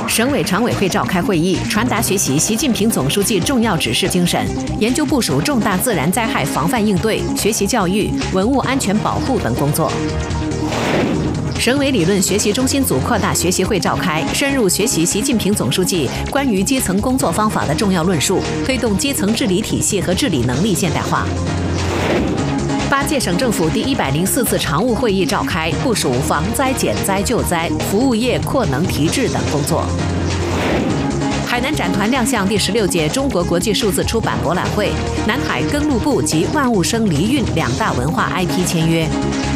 省委常委会召开会议，传达学习习近平总书记重要指示精神，研究部署重大自然灾害防范应对、学习教育、文物安全保护等工作。省委理论学习中心组扩大学习会召开，深入学习习近平总书记关于基层工作方法的重要论述，推动基层治理体系和治理能力现代化。8届省政府第104次常务会议召开，部署防灾减灾救灾、服务业扩能提质等工作。海南展团亮相第16届中国国际数字出版博览会，南海耕路部及万物生离运2大文化 IP 签约。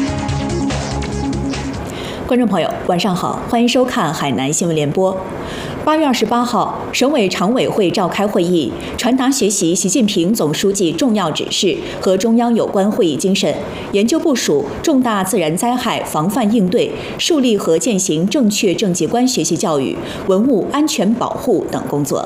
观众朋友，晚上好，欢迎收看海南新闻联播。8月28号，省委常委会召开会议，传达学习习近平总书记重要指示和中央有关会议精神，研究部署重大自然灾害防范应对，树立和践行正确政绩观学习教育、文物安全保护等工作。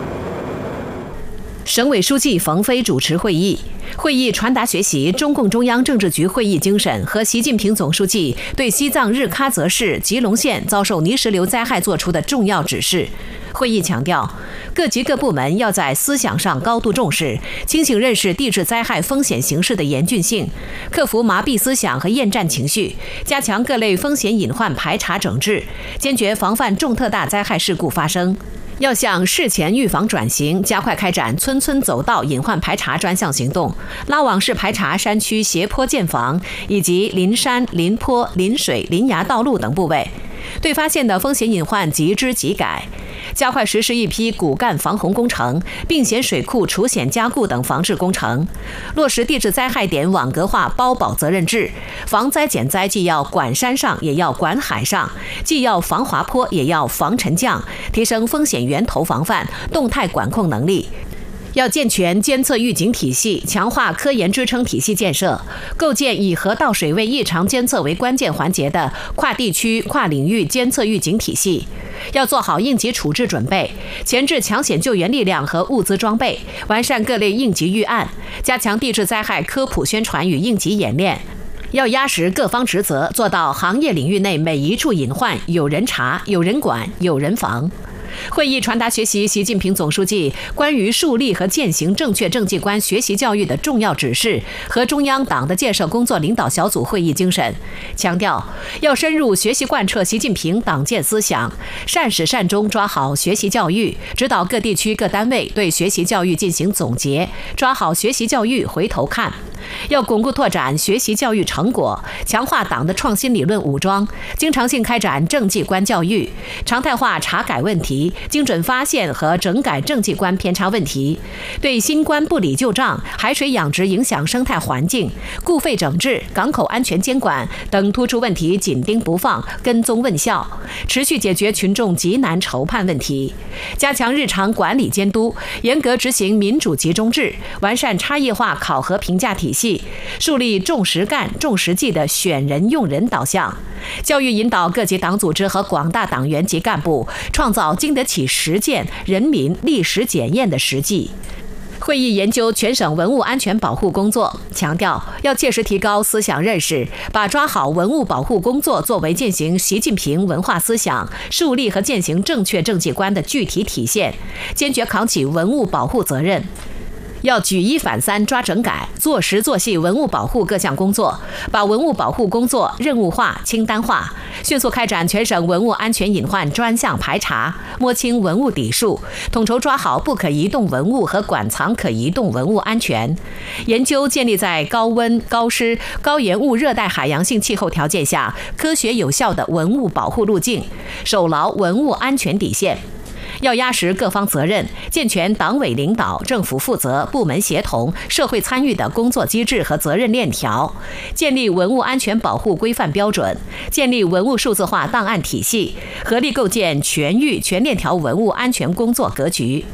省委书记冯飞主持会议。会议传达学习中共中央政治局会议精神和习近平总书记对西藏日喀则市吉隆县遭受泥石流灾害作出的重要指示。会议强调，各级各部门要在思想上高度重视，清醒认识地质灾害风险形势的严峻性，克服麻痹思想和厌战情绪，加强各类风险隐患排查整治，坚决防范重特大灾害事故发生。要向事前预防转型，加快开展村村走道隐患排查专项行动，拉网式排查山区斜坡建房以及临山、临坡、临水、临崖道路等部位，对发现的风险隐患即知即改，加快实施一批骨干防洪工程、并险水库除险加固等防治工程，落实地质灾害点网格化包保责任制，防灾减灾既要管山上也要管海上，既要防滑坡也要防沉降，提升风险源头防范、动态管控能力。要健全监测预警体系，强化科研支撑体系建设，构建以河道水位异常监测为关键环节的跨地区、跨领域监测预警体系。要做好应急处置准备，前置抢险救援力量和物资装备，完善各类应急预案，加强地质灾害科普宣传与应急演练。要压实各方职责，做到行业领域内每一处隐患有人查、有人管、有人防。会议传达学习习近平总书记关于树立和践行正确政绩观学习教育的重要指示和中央党的建设工作领导小组会议精神，强调要深入学习贯彻习近平党建思想，善始善终抓好学习教育，指导各地区各单位对学习教育进行总结，抓好学习教育回头看。要巩固拓展学习教育成果，强化党的创新理论武装，经常性开展政绩观教育，常态化查改问题，精准发现和整改政绩观偏差问题，对新冠不理旧账、海水养殖影响生态环境、固废整治、港口安全监管等突出问题紧盯不放、跟踪问效，持续解决群众急难愁盼问题，加强日常管理监督，严格执行民主集中制，完善差异化考核评价体系，树立重实干、重实际的选人用人导向，教育引导各级党组织和广大党员及干部创造经得起实践、人民历史检验的实际。会议研究全省文物安全保护工作，强调要切实提高思想认识，把抓好文物保护工作作为践行习近平文化思想、树立和践行正确政绩观的具体体现，坚决扛起文物保护责任。要举一反三抓整改，做实做细文物保护各项工作，把文物保护工作任务化、清单化，迅速开展全省文物安全隐患专项排查，摸清文物底数，统筹抓好不可移动文物和馆藏可移动文物安全，研究建立在高温、高湿、高盐雾热带海洋性气候条件下科学有效的文物保护路径，守牢文物安全底线。要压实各方责任，健全党委领导、政府负责、部门协同、社会参与的工作机制和责任链条，建立文物安全保护规范标准，建立文物数字化档案体系，合力构建全域全链条文物安全工作格局。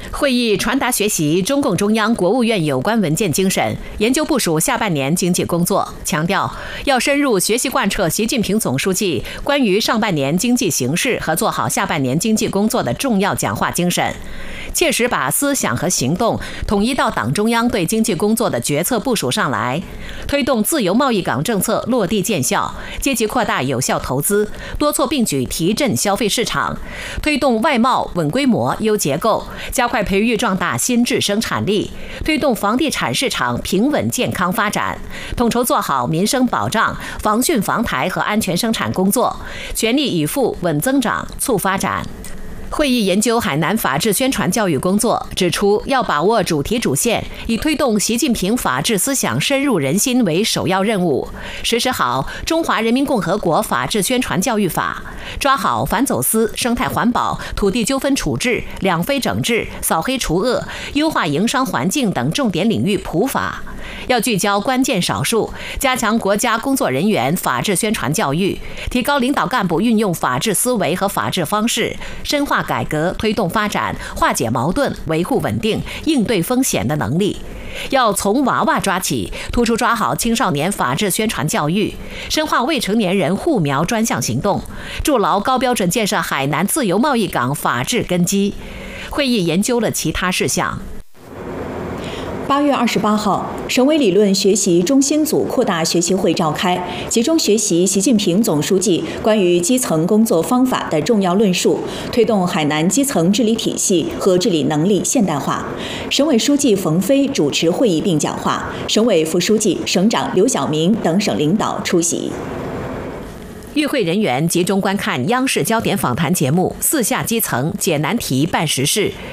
会议传达学习中共中央、国务院有关文件精神，研究部署下半年经济工作，强调要深入学习贯彻习近平总书记关于上半年经济形势和做好下半年经济工作的重要讲话精神，切实把思想和行动统一到党中央对经济工作的决策部署上来，推动自由贸易港政策落地见效，积极扩大有效投资，多措并举提振消费市场，推动外贸稳规模、优结构，加快培育壮大新质生产力，推动房地产市场平稳健康发展，统筹做好民生保障、防汛防台和安全生产工作，全力以赴稳增长、促发展。会议研究海南法治宣传教育工作，指出要把握主题主线，以推动习近平法治思想深入人心为首要任务，实施好《中华人民共和国法治宣传教育法》，抓好反走私、生态环保、土地纠纷处置、两非整治、扫黑除恶、优化营商环境等重点领域普法。要聚焦关键少数，加强国家工作人员法治宣传教育，提高领导干部运用法治思维和法治方式，深化改革、推动发展、化解矛盾、维护稳定、应对风险的能力。要从娃娃抓起，突出抓好青少年法治宣传教育，深化未成年人护苗专项行动，筑牢高标准建设海南自由贸易港法治根基。会议研究了其他事项。 8月28号，省委理论学习中心组扩大学习会召开，集中学习习近平总书记关于基层工作方法的重要论述，推动海南基层治理体系和治理能力现代化。省委书记冯飞主持会议并讲话，省委副书记、省长刘晓明等省领导出席。 与会人员集中观看央视焦点访谈节目《四下基层解难题办实事》，